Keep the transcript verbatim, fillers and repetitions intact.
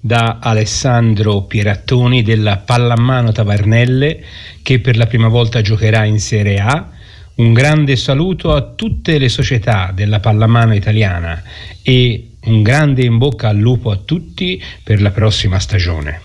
da Alessandro Pierattoni della Pallamano Tavernelle, che per la prima volta giocherà in Serie A. Un grande saluto a tutte le società della pallamano italiana e un grande in bocca al lupo a tutti per la prossima stagione.